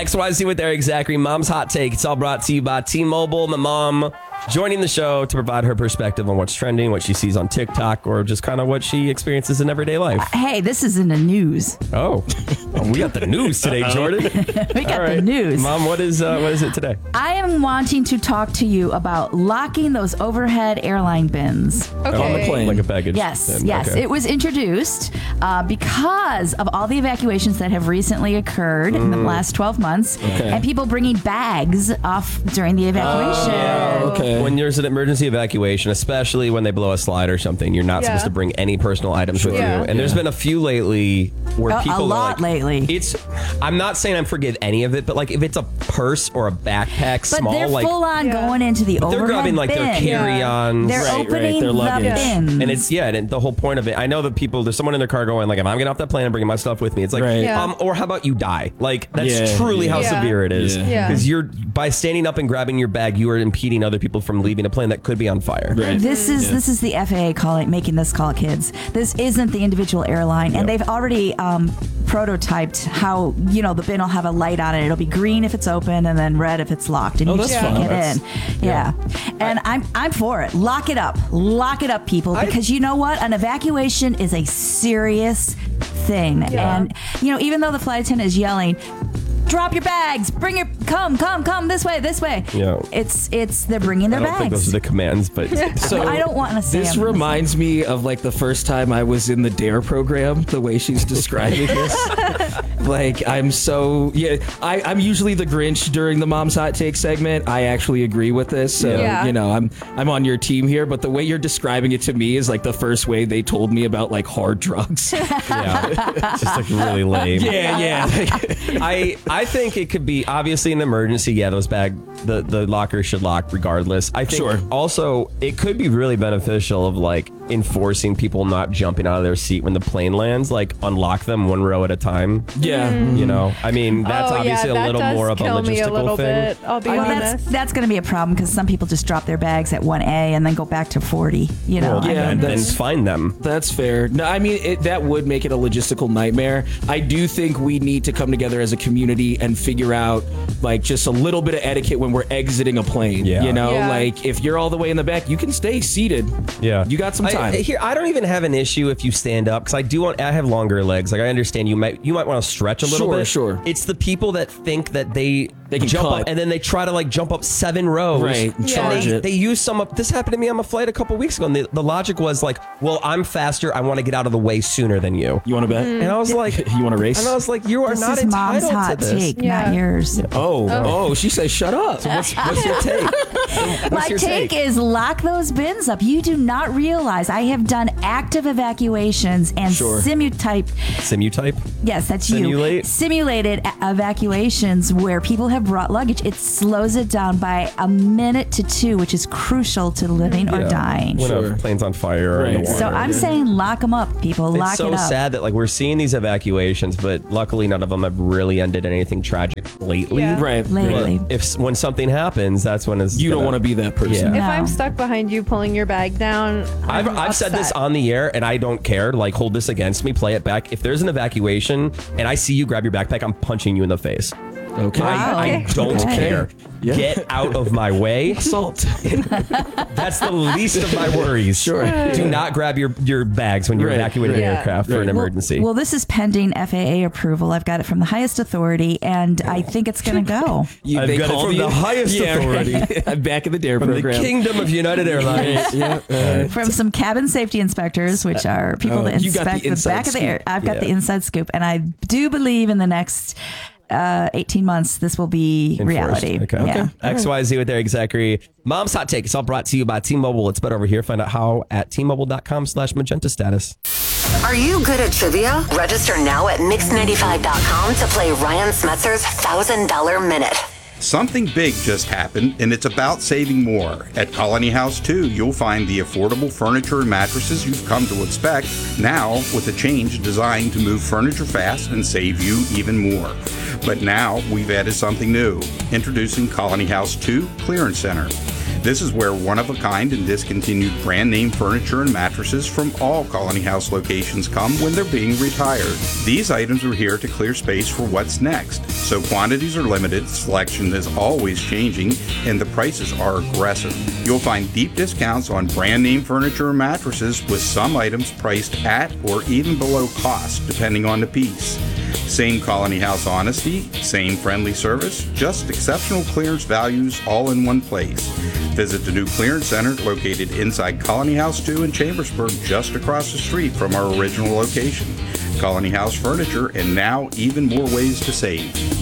XYZ with Eric Zachary, Mom's Hot Take. It's all brought to you by T-Mobile. My mom joining the show to provide her perspective on what's trending, what she sees on TikTok, or just kind of what she experiences in everyday life. Hey, this is in the news. Oh, we got the news today, Jordan. We got the news. Mom, what is it today? I am wanting to talk to you about locking those overhead airline bins. Okay. On the plane. Like a baggage Yes, bin. yes. Okay. It was introduced because of all the evacuations that have recently occurred in the last 12 months and people bringing bags off during the evacuation. Okay. When there's an emergency evacuation, especially when they blow a slide or something, you're not supposed to bring any personal items with you. And there's been a few lately where people a lot are like, lately. I'm not saying I forgive any of it, but like if it's a purse or a backpack, But small, they're like full on going into the overhead they're grabbing like their bin. carry-ons. They're Right, opening their the luggage. bins. And it's and the whole point of it. I know that there's someone in their car going like, if I'm getting off that plane and bringing my stuff with me, it's like, Right. or how about you die? Like that's Yeah, truly how yeah. severe it is. Yeah. Because you're by standing up and grabbing your bag, you are impeding other people from leaving a plane that could be on fire. Right. This is the FAA making this call, kids. This isn't the individual airline, and they've already prototyped how the bin will have a light on it. It'll be green if it's open, and then red if it's locked, and you that's just fun. get in. Yeah, and I'm for it. Lock it up, people, because you know what? An evacuation is a serious thing, and even though the flight attendant is yelling, drop your bags, come this way. Yeah. It's they're bringing their I don't think those bags. are the commands, but So I don't want to say this them. reminds me of like the first time I was in the DARE program, the way she's describing this. Like I'm usually the Grinch during the Mom's Hot Take segment. I actually agree with this. So, I'm on your team here, but the way you're describing it to me is like the first way they told me about like hard drugs. it's just like really lame. yeah. I think it could be obviously an emergency. Yeah, the lockers should lock regardless. I think also it could be really beneficial of like enforcing people not jumping out of their seat when the plane lands. Like unlock them one row at a time. Yeah. I mean that's obviously a little more of a logistical thing. I'll be honest. That's going to be a problem because some people just drop their bags at 1A and then go back to 40. And then find them. That's fair. No, I mean, that would make it a logistical nightmare. I do think we need to come together as a community and figure out like just a little bit of etiquette when we're exiting a plane. Like if you're all the way in the back, you can stay seated. Yeah. You got some time. I don't even have an issue if you stand up because I have longer legs. Like I understand you might want to stretch a little bit. Sure. It's the people that think that they can jump cut. up and then they try to like jump up 7 rows. Right. And Charge it. They use some of this happened to me on a flight a couple weeks ago. And the logic was like, well, I'm faster. I want to get out of the way sooner than you. You want to bet? And I was like, You want to race? And I was like, you are This not is Mom's entitled hot to this. take, not yours. Oh, she says shut up. What's your take? My take is lock those bins up. You do not realize I have done active evacuations and Simutype? Yes, that's Simulate? you. Simulated evacuations where people have brought luggage. It slows it down by a minute to 2, which is crucial to living or dying. When a plane's on fire or in the water. So I'm saying lock them up, people. Lock It's it so up. sad that like we're seeing these evacuations, but luckily none of them have really ended anything tragic lately. Yeah. Right. Lately. When something happens, that's when You don't want to be that person. Yeah. If No. I'm stuck behind you pulling your bag down, I've said this on the air and I don't care. Like, hold this against me, play it back. If there's an evacuation and I see you grab your backpack, I'm punching you in the face. Okay. I don't care. Yeah. Get out of my way. Assault. That's the least of my worries. Sure. Do not grab your bags when you're evacuating an aircraft for an emergency. Well, this is pending FAA approval. I've got it from the highest authority, and I think it's going to go. I've got it from the highest authority. I'm back in the DARE From program. the kingdom of United Airlines. From some cabin safety inspectors, which are people that you got inspect the the inside back of the air. scoop. I've got the inside scoop, and I do believe in the next 18 months this will be reality. Okay. Yeah. XYZ with Eric Zachary. Mom's Hot Take. It's all brought to you by T-Mobile. It's better over here. Find out how at T-Mobile.com/magenta status. Are you good at trivia? Register now at Mix95.com to play Ryan Smetzer's $1,000 Minute. Something big just happened, and it's about saving more. At Colony House 2, you'll find the affordable furniture and mattresses you've come to expect, now with a change designed to move furniture fast and save you even more. But now we've added something new. Introducing Colony House 2 Clearance Center. This is where one-of-a-kind and discontinued brand-name furniture and mattresses from all Colony House locations come when they're being retired. These items are here to clear space for what's next, so quantities are limited, selection is always changing, and the prices are aggressive. You'll find deep discounts on brand-name furniture and mattresses, with some items priced at or even below cost, depending on the piece. Same Colony House honesty, same friendly service, just exceptional clearance values all in one place. Visit the new clearance center located inside Colony House 2 in Chambersburg, just across the street from our original location. Colony House Furniture, and now even more ways to save.